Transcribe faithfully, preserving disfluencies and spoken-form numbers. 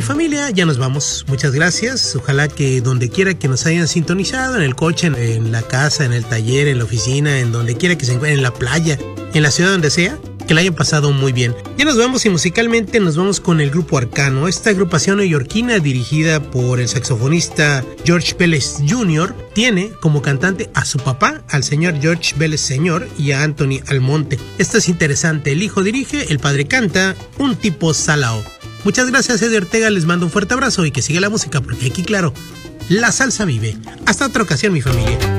familia, ya nos vamos. Muchas gracias. Ojalá que donde quiera que nos hayan sintonizado, en el coche, en, en la casa, en el taller, en la oficina, en donde quiera que se encuentren, en la playa, en la ciudad donde sea, que la hayan pasado muy bien. Ya nos vamos y musicalmente nos vamos con el grupo Arcano, esta agrupación neoyorquina dirigida por el saxofonista George Vélez junior Tiene como cantante a su papá, al señor George Vélez señor, y a Anthony Almonte. Esto es interesante, el hijo dirige, el padre canta, un tipo salao. Muchas gracias, Eddie Ortega, les mando un fuerte abrazo y que siga la música porque aquí, claro, la salsa vive. Hasta otra ocasión, mi familia.